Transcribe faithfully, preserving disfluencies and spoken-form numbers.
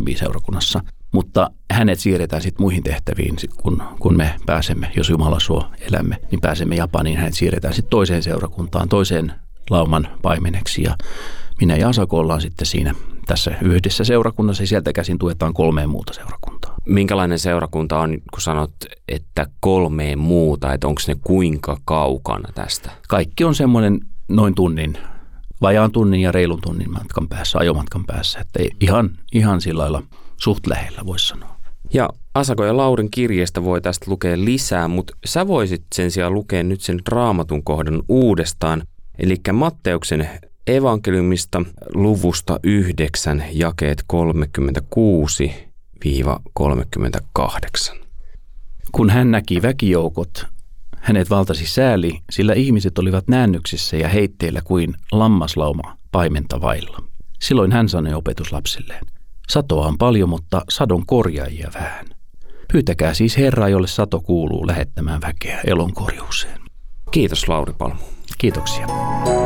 seurakunnassa. Mutta hänet siirretään sitten muihin tehtäviin, kun, kun me pääsemme, jos Jumala suo elämme, niin pääsemme Japaniin. Hänet siirretään sitten toiseen seurakuntaan, toiseen lauman paimeneksi ja minä ja Asako ollaan sitten siinä tässä yhdessä seurakunnassa ja sieltä käsin tuetaan kolmeen muuta seurakuntaa. Minkälainen seurakunta on, kun sanot, että kolmeen muuta, että onko ne kuinka kaukana tästä? Kaikki on semmoinen noin tunnin, vajaan tunnin ja reilun tunnin matkan päässä, ajomatkan päässä, että ihan, ihan sillä lailla suht lähellä voisi sanoa. Ja Asako ja Laurin kirjeestä voi tästä lukea lisää, mutta sä voisit sen sijaan lukea nyt sen Raamatun kohdan uudestaan, eli Matteuksen evankeliumista luvusta yhdeksän, jakeet kolmekymmentäkuusi kolmekymmentäkahdeksan. Kun hän näki väkijoukot, hänet valtasi sääli, sillä ihmiset olivat näännyksissä ja heitteillä kuin lammaslauma paimenta vailla. Silloin hän sanoi opetuslapsilleen, satoa on paljon, mutta sadon korjaajia vähän. Pyytäkää siis Herraa, jolle sato kuuluu lähettämään väkeä elonkorjuuseen. Kiitos Lauri Palmu. Kiitoksia.